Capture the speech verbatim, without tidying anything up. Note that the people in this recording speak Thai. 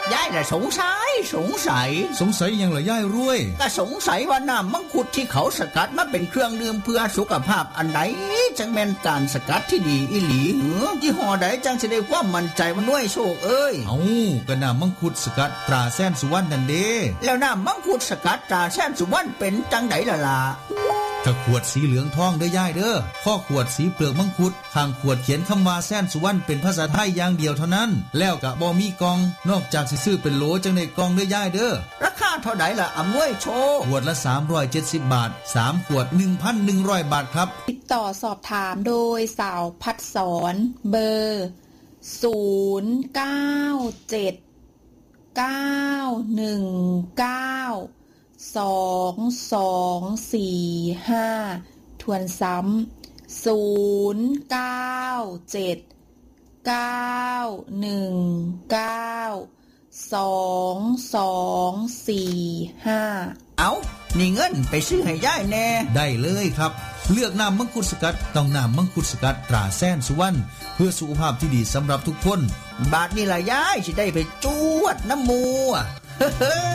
ยายน่ะสงสัยสงสัยสงสัยยังเหรอยายรวยก็สงสัยว่าน้ำมังคุดที่เขาสกัดมาเป็นเครื่องดื่มเพื่อสุขภาพอันไหนจังแม่นการสกัดที่ดีอีหลีหือยี่ห้อใดจังสิได้ความมั่นใจว่าน้วยโชคเอ้ยเอ้าก็น้ำมังคุดสกัดตราแสนสุวรรณนั่นเด้แล้วน้ำมังคุดสกัดตราแสนสุวรรณเป็นจังไดล่ะล่ะถ้าขวดสีเหลืองทองเด้อยายเด้อข้อขวดสีเปลือกมังคุดข้างขวดเขียนคำว่าแสนสุวรรณเป็นภาษาไทยอย่างเดียวเท่านั้นแล้วก็บ่มีกล่องนอกจากสิซื้อเป็นโหลจังได้กล่องเด้อยายเด้อราคาเท่าใดล่ะอำนวยโชคขวดละสามร้อยเจ็ดสิบบาทสามขวด หนึ่งพันหนึ่งร้อย บาทครับติดต่อสอบถามโดยสาวพัดสอนเบอร์ศูนย์ เก้า เจ็ด เก้า หนึ่ง เก้า สอง สอง สี่ ห้าทวนซ้ำศูนย์ เก้า เจ็ด เก้า หนึ่ง เก้า สอง สอง สี่ ห้าเอานี่เงินไปซื้อให้ยายแน่ได้เลยครับเลือกน้ำมังคุดสกัดต้องน้ำมังคุดสกัดตราแสนสุวรรณเพื่อสุขภาพที่ดีสำหรับทุกคนบาทนี่ล่ะยายสิได้ไปจวดน้ำมู